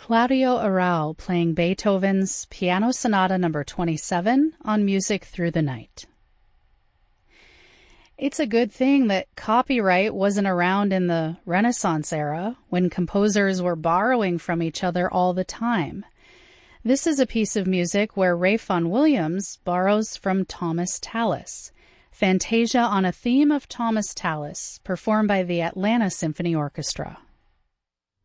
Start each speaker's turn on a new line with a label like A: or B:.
A: Claudio Arrau playing Beethoven's Piano Sonata No. 27 on Music Through the Night. It's a good thing that copyright wasn't around in the Renaissance era, when composers were borrowing from each other all the time. This is a piece of music where Ralph Vaughan Williams borrows from Thomas Tallis. Fantasia on a theme of Thomas Tallis, performed by the Atlanta Symphony Orchestra.